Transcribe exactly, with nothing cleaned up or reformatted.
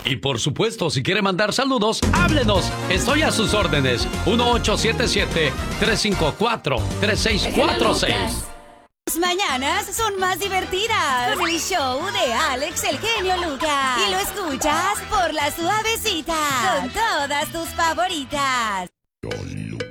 Y por supuesto, si quiere mandar saludos, háblenos. Estoy a sus órdenes. uno ocho siete siete, tres cinco cuatro, tres seis cuatro seis. Las mañanas son más divertidas con el show de Alex el genio Lucas. Y lo escuchas por la suavecita con todas tus favoritas.